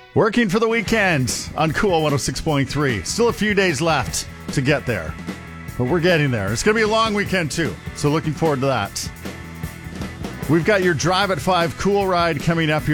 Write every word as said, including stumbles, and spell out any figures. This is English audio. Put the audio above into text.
Working for the weekend on Cool one oh six point three. Still a few days left to get there, but we're getting there. It's going to be a long weekend too, so looking forward to that. We've got your Drive at five Cool ride coming up here.